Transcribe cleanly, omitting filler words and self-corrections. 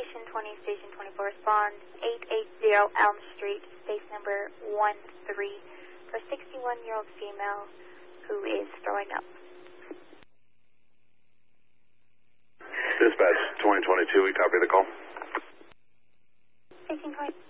Station 20, Station 24, respond 880 Elm Street, space number 13, for a 61-year-old female who is throwing up. Dispatch 2022, we copy the call. Station 20.